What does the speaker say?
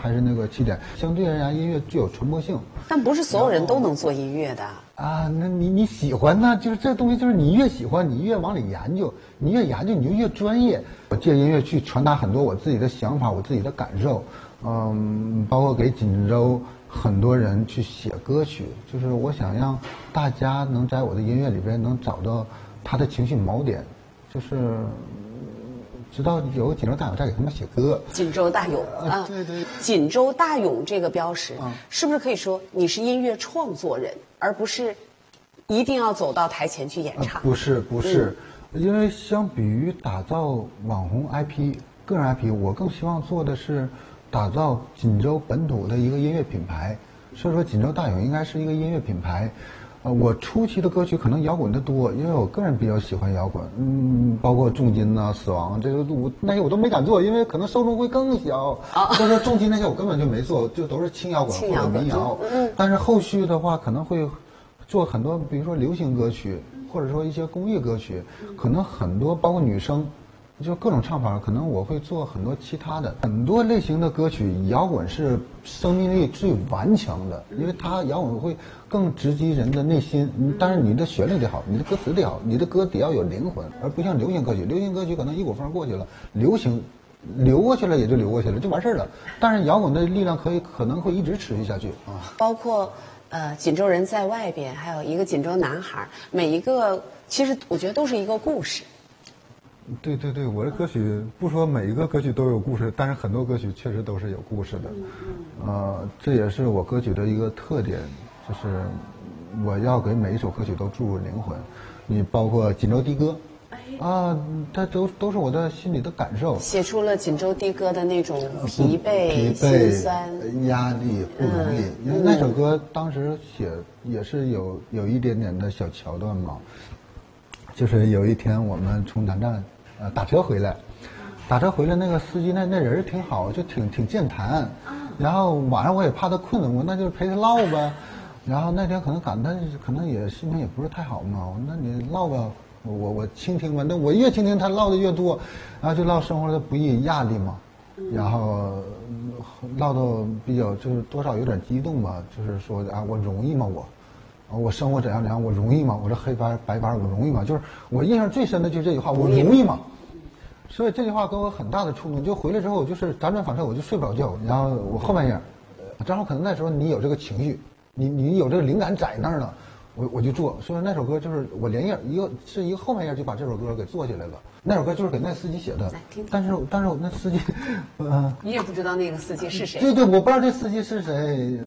还是那个起点，相对而言音乐具有传播性。 但不是所有人都能做音乐的啊。那你喜欢呢？就是这东西，就是你越喜欢，你越往里研究，你越研究你就越专业。我借音乐去传达很多我自己的想法，我自己的感受，包括给锦州很多人去写歌曲，就是我想让大家能在我的音乐里边能找到他的情绪锚点，就是直到有锦州大勇再给他们写歌。 锦州大勇啊， 对对， 锦州大勇这个标识，是不是可以说你是音乐创作人，而不是一定要走到台前去演唱？ 不是，因为相比于打造网红 IP、个人 IP， 我更希望做的是打造锦州本土的一个音乐品牌。所以说，锦州大勇应该是一个音乐品牌。我初期的歌曲可能摇滚的多，因为我个人比较喜欢摇滚，包括重金呐、死亡这个那些我都没敢做，因为可能受众会更小。就是重金那些我根本就没做，就都是轻摇滚或者民谣。但是后续的话可能会做很多，比如说流行歌曲，或者说一些公益歌曲，可能很多包括女生。就各种唱法，可能我会做很多其他的很多类型的歌曲。摇滚是生命力最顽强的，因为它摇滚会更直击人的内心。但是你的旋律得好，你的歌词得好，你的歌得要有灵魂，而不像流行歌曲。流行歌曲可能一股风过去了，流行流过去了也就流过去了，就完事儿了。但是摇滚的力量可能会一直持续下去啊。 包括锦州人在外边，还有一个锦州男孩，每一个其实我觉得都是一个故事。 对，我的歌曲不说每一个歌曲都有故事，但是很多歌曲确实都是有故事的。这也是我歌曲的一个特点，就是我要给每一首歌曲都注入灵魂。你包括锦州的歌，它都是我的心里的感受， 写出了锦州的歌的那种疲惫、心酸、 压力不容易。因为那首歌当时写也是有一点点的小桥段嘛，就是有一天我们从南站打车回来，那个司机那人挺好，就挺健谈。然后晚上我也怕他困了，我那就陪他唠吧。然后那天可能他可能也心情也不是太好嘛，那你唠吧，我倾听吧。那我越倾听他唠的越多，然后就唠生活的不易、压力嘛。然后唠到比较就是多少有点激动吧，就是说我容易吗我生活怎样，我容易吗？我这黑白我容易吗？就是我印象最深的就是这句话，我容易吗？所以这句话给我很大的触动。就回来之后，我就是辗转反侧，我就睡不着觉。然后我后半夜，正好可能那时候你有这个情绪，你有这个灵感在那儿了，我就做。所以那首歌就是我连夜一个后半夜就把这首歌给做起来了。那首歌就是给那司机写的，但是我那司机， 你也不知道那个司机是谁。 对，我不知道这司机是谁。